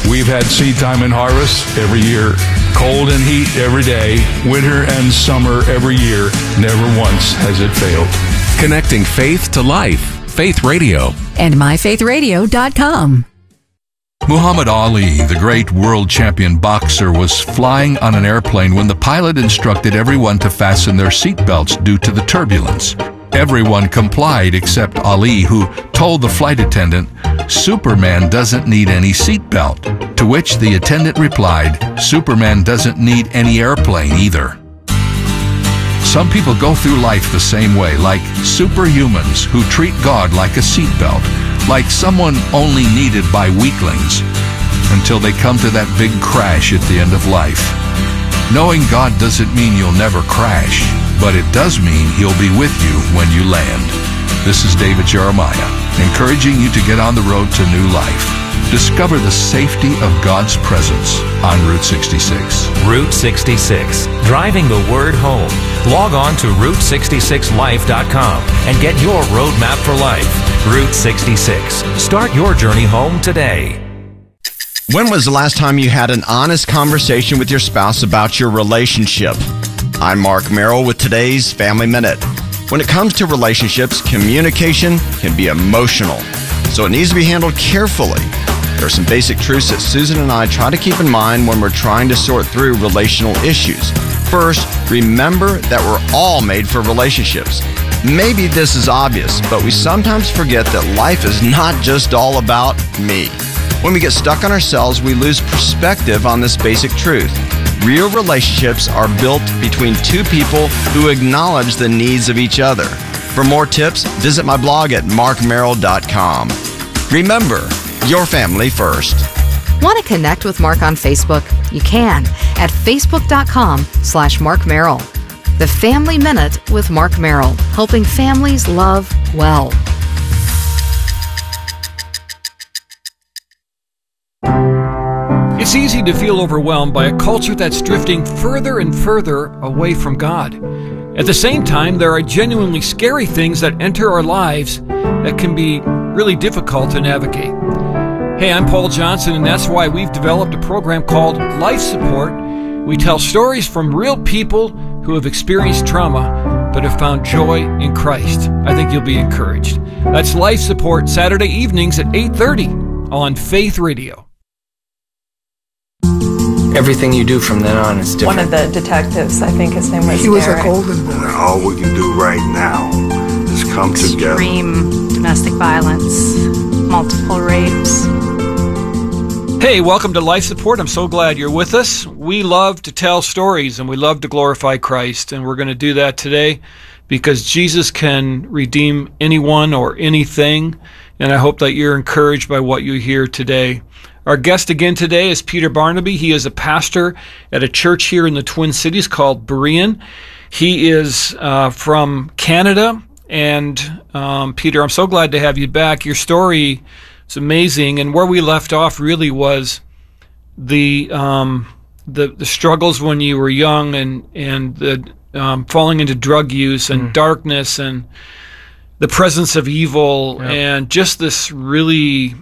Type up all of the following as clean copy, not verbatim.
We've had seed time and harvest every year, cold and heat every day, winter and summer every year. Never once has it failed. Connecting faith to life. Faith Radio. And myfaithradio.com. Muhammad Ali, the great world champion boxer, was flying on an airplane when the pilot instructed everyone to fasten their seatbelts due to the turbulence. Everyone complied except Ali, who told the flight attendant, "Superman doesn't need any seatbelt." To which the attendant replied, "Superman doesn't need any airplane either." Some people go through life the same way, like superhumans who treat God like a seatbelt, like someone only needed by weaklings, until they come to that big crash at the end of life. Knowing God doesn't mean you'll never crash, but it does mean He'll be with you when you land. This is David Jeremiah, encouraging you to get on the road to new life. Discover the safety of God's presence on Route 66. Route 66, driving the word home. Log on to Route66Life.com and get your roadmap for life. Route 66. Start your journey home today. When was the last time you had an honest conversation with your spouse about your relationship? I'm Mark Merrill with today's Family Minute. When it comes to relationships, communication can be emotional, so it needs to be handled carefully. There are some basic truths that Susan and I try to keep in mind when we're trying to sort through relational issues. First, remember that we're all made for relationships. Maybe this is obvious, but we sometimes forget that life is not just all about me. When we get stuck on ourselves, we lose perspective on this basic truth. Real relationships are built between two people who acknowledge the needs of each other. For more tips, visit my blog at markmerrill.com. Remember, your family first. Want to connect with Mark on Facebook? You can at facebook.com/Mark Merrill. The Family Minute with Mark Merrill, helping families love well. It's easy to feel overwhelmed by a culture that's drifting further and further away from God. At the same time, there are genuinely scary things that enter our lives that can be really difficult to navigate. Hey, I'm Paul Johnson, and that's why we've developed a program called Life Support. We tell stories from real people who have experienced trauma but have found joy in Christ. I think you'll be encouraged. That's Life Support, Saturday evenings at 8:30 on Faith Radio. Everything you do from then on is different. One of the detectives, I think his name was He was Eric. a golden boy. And all we can do right now is come together. Extreme domestic violence, multiple rapes. Hey, welcome to Life Support. I'm so glad you're with us. We love to tell stories and we love to glorify Christ, and we're going to do that today because Jesus can redeem anyone or anything, and I hope that you're encouraged by what you hear today. Our guest again today is Peter Barnaby. He is a pastor at a church here in the Twin Cities called Berean. He is from Canada, and Peter, I'm so glad to have you back. Your story is amazing, and where we left off really was the struggles when you were young, and the falling into drug use and darkness and the presence of evil, and just this really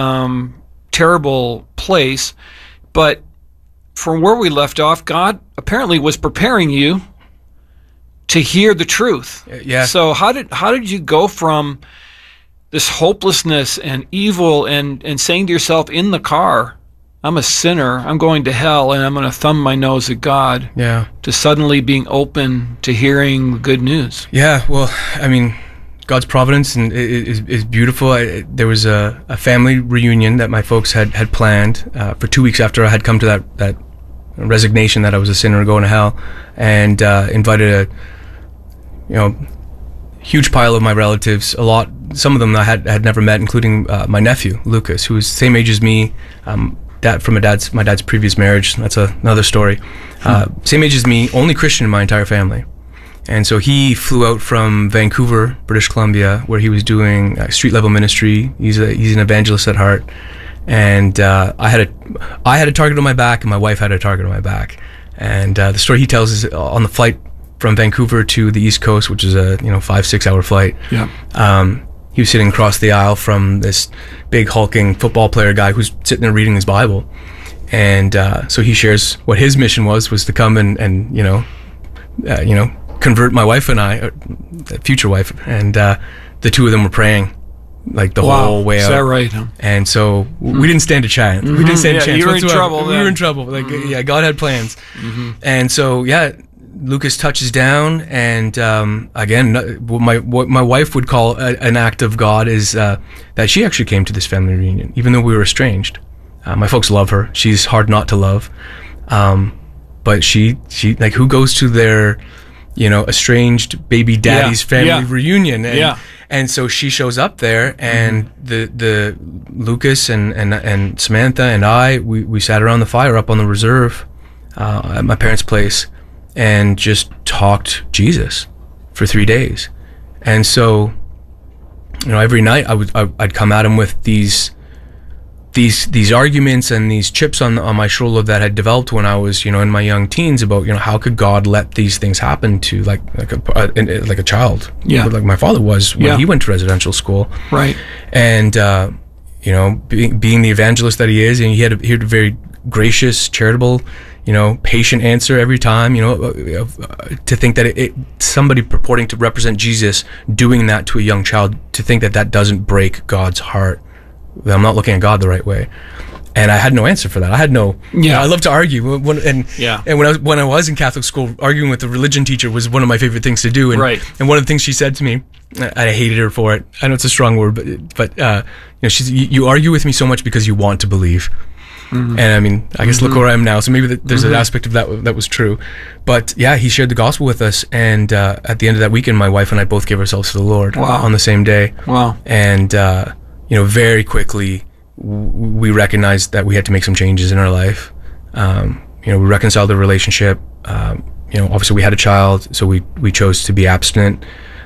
terrible place. But from where we left off, God apparently was preparing you to hear the truth. Yeah. So how did you go from this hopelessness and evil and saying to yourself in the car, I'm a sinner, I'm going to hell, and I'm going to thumb my nose at God, to suddenly being open to hearing the good news? Yeah, well, I mean, God's providence and is beautiful. There was a family reunion that my folks had planned for 2 weeks after I had come to that resignation that I was a sinner and going to hell, and invited a huge pile of my relatives. Some of them I had never met, including my nephew Lucas, who was the same age as me. From my dad's previous marriage. That's another story. Same age as me, only Christian in my entire family. And so he flew out from Vancouver, British Columbia, where he was doing street level ministry. He's an evangelist at heart, and I had a target on my back, and my wife had a target on my back. And the story he tells is on the flight from Vancouver to the East Coast, which is a 5-6 hour flight. Yeah. he was sitting across the aisle from this big hulking football player guy who's sitting there reading his Bible. And so he shares what his mission was to come and convert my wife and I, future wife, and the two of them were praying like the whole way out. Is that right? Huh? And so we didn't stand a chance. We didn't stand a chance. You were in trouble. We were in trouble. Like God had plans. And so Lucas touches down, and again, what my wife would call an act of God is that she actually came to this family reunion, even though we were estranged. My folks love her. She's hard not to love, but she like, who goes to their estranged baby daddy's family reunion? And so she shows up there, and the Lucas and Samantha and I, we sat around the fire up on the reserve at my parents' place, and just talked Jesus for 3 days. And so, every night I'd come at him with these arguments and these chips on my shoulder that had developed when I was in my young teens about how could God let these things happen to like a child, like my father was when he went to residential school, right? And being the evangelist that he is, and he had a very gracious, charitable, patient answer every time, to think that somebody purporting to represent Jesus doing that to a young child, to think that doesn't break God's heart. I'm not looking at God the right way, and I had no answer for that. I had no. I love to argue, and when I was in Catholic school, arguing with the religion teacher was one of my favorite things to do. And, and one of the things she said to me, I hated her for it. I know it's a strong word, but she's, you argue with me so much because you want to believe. And I mean, I guess look where I am now. So maybe there's an aspect of that was true. But he shared the gospel with us, and at the end of that weekend, my wife and I both gave ourselves to the Lord on the same day. Wow! And very quickly we recognized that we had to make some changes in our life. We reconciled the relationship. Obviously we had a child, so we chose to be abstinent.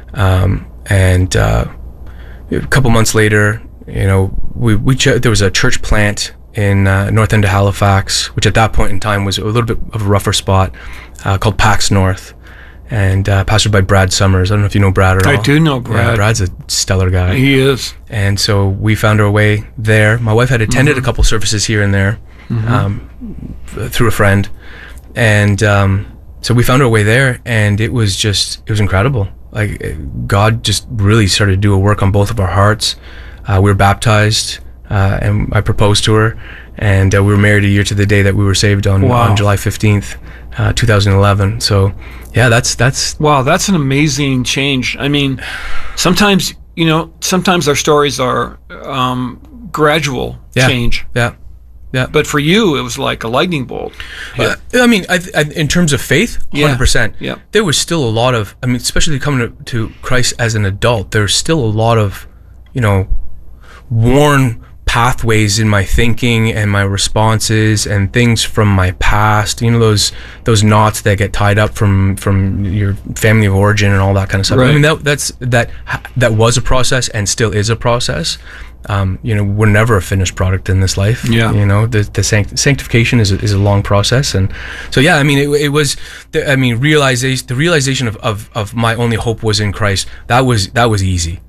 And a couple months later, there was a church plant in north end of Halifax, which at that point in time was a little bit of a rougher spot, called Pax North, and pastored by Brad Summers. I don't know if you know Brad at all. I do know Brad. Yeah, Brad's a stellar guy. He is. And so we found our way there. My wife had attended a couple services here and there through a friend, and so we found our way there, and it was incredible. Like, God just really started to do a work on both of our hearts. We were baptized, and I proposed to her, and we were married a year to the day that we were saved on July 15th, 2011. So that's wow, that's an amazing change. I mean, sometimes our stories are gradual change. Yeah. But for you, it was like a lightning bolt. I mean, in terms of faith, 100%. Yeah. There was still a lot of, especially coming to Christ as an adult, there's still a lot of, worn pathways in my thinking and my responses and things from my past. Those knots that get tied up from your family of origin and all that kind of stuff. Right. I mean, that was a process and still is a process. We're never a finished product in this life. The sanctification is a long process, and so it was the realization of my only hope was in Christ. That was easy.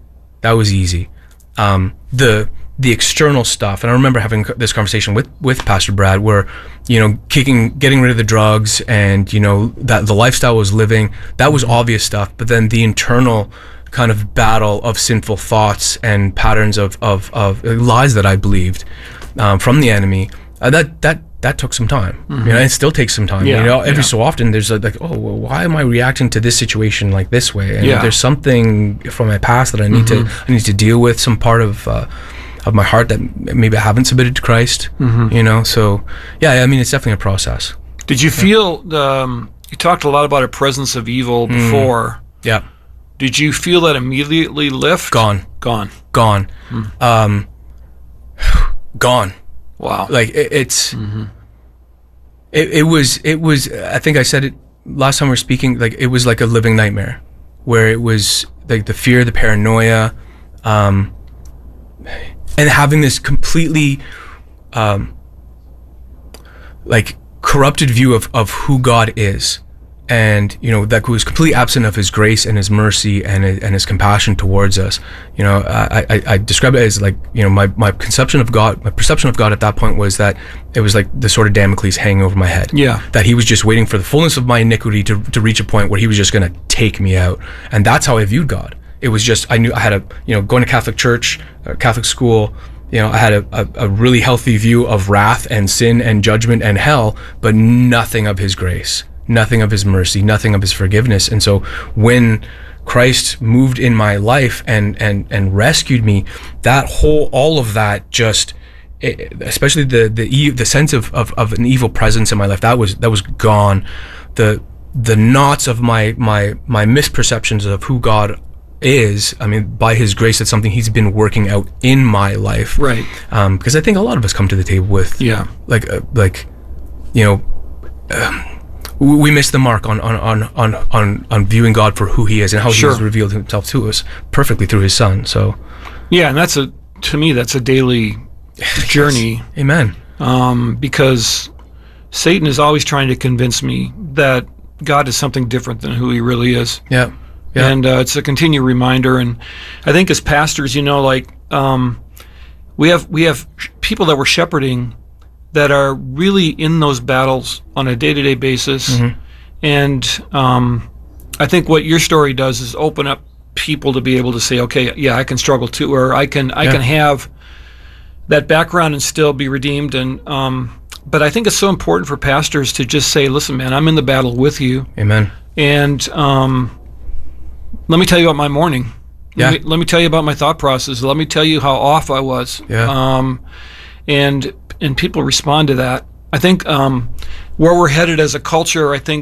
The external stuff, and I remember having this conversation with Pastor Brad, where getting rid of the drugs and that the lifestyle I was living, that was obvious stuff, but then the internal kind of battle of sinful thoughts and patterns of lies that I believed from the enemy, that took some time. It still takes some time. Every so often there's like, oh, well, why am I reacting to this situation like this way? And there's something from my past that I need to deal with, some part of my heart that maybe I haven't submitted to Christ. So it's definitely a process. Did you feel you talked a lot about a presence of evil before? Yeah. Did you feel that immediately lift? Gone. Gone. Wow. Like it was, I think I said it last time we were speaking, like it was like a living nightmare, where it was like the fear, the paranoia, and having this completely like corrupted view of who God is, and that was completely absent of his grace and his mercy and his compassion towards us. I describe it as like, my perception of God at that point was that it was like the sort of Damocles hanging over my head. Yeah. That he was just waiting for the fullness of my iniquity to reach a point where he was just going to take me out. And that's how I viewed God. It was just, I knew I had going to Catholic church, Catholic school, I had a really healthy view of wrath and sin and judgment and hell, but nothing of his grace, nothing of his mercy, nothing of his forgiveness. And so when Christ moved in my life and rescued me, all of that just, especially the sense of an evil presence in my life, that was gone. The knots of my misperceptions of who God is, by his grace, that's something he's been working out in my life. Right. Because I think a lot of us come to the table with, we miss the mark on viewing God for who he is and how he has revealed himself to us perfectly through his son. So, yeah, and to me, that's a daily journey. Amen. Because Satan is always trying to convince me that God is something different than who he really is. Yeah. Yeah. And it's a continued reminder. And I think as pastors, we have people that we're shepherding that are really in those battles on a day-to-day basis. Mm-hmm. And I think what your story does is open up people to be able to say, okay, yeah, I can struggle too, or I can have that background and still be redeemed. And but I think it's so important for pastors to just say, listen, man, I'm in the battle with you. Amen. And let me tell you about my morning. Yeah. Let me tell you about my thought process. Let me tell you how off I was. Yeah. And people respond to that. I think where we're headed as a culture, I think